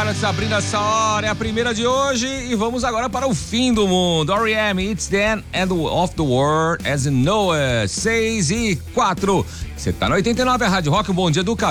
Pilots abrindo essa hora, é a primeira de hoje e vamos agora para o fim do mundo. R.E.M. It's the End of the World as you know it. 6:04. Você tá no 89, a Rádio Rock, um bom dia do